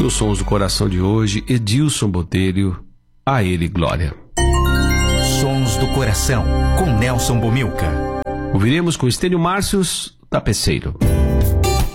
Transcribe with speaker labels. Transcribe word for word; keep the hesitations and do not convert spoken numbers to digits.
Speaker 1: E os sons do coração de hoje, Edilson Botelho, a ele glória.
Speaker 2: Sons do coração, com Nelson Bomilca.
Speaker 1: Ouviremos com Estênio Márcios, Tapeceiro.